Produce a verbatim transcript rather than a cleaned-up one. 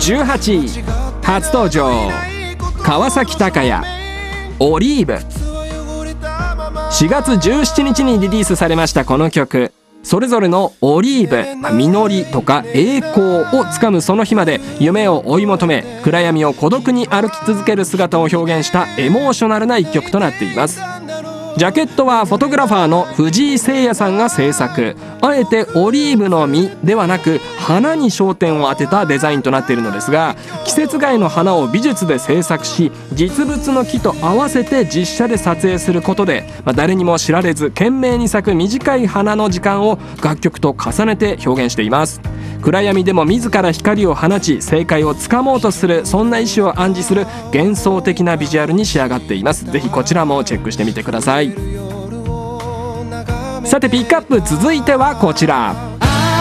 じゅうはちい、初登場川崎鷹也、オリーブ。しがつじゅうしちにちにリリースされましたこの曲、それぞれのオリーブ、実りとか栄光をつかむその日まで夢を追い求め、暗闇を孤独に歩き続ける姿を表現したエモーショナルな一曲となっています。ジャケットはフォトグラファーの藤井誠也さんが制作。あえてオリーブの実ではなく花に焦点を当てたデザインとなっているのですが、季節外の花を美術で制作し、実物の木と合わせて実写で撮影することで、まあ、誰にも知られず懸命に咲く短い花の時間を楽曲と重ねて表現しています。暗闇でも自ら光を放ち正解をつかもうとする、そんな意志を暗示する幻想的なビジュアルに仕上がっています。ぜひこちらもチェックしてみてください。さてピックアップ続いてはこちら。